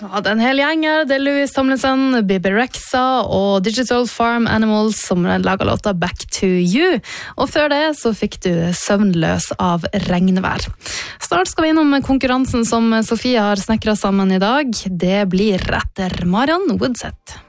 Ja, det er en hel gjeng her. Det er Louis Tomlinson, Bibi Rexha og Digital Farm Animals som lager låta Back to You. Og før det så fikk du Søvnløs av Regnvær. Snart skal vi innom konkurransen som Sofie har snekret sammen i dag. Det blir etter Marianne Woodset.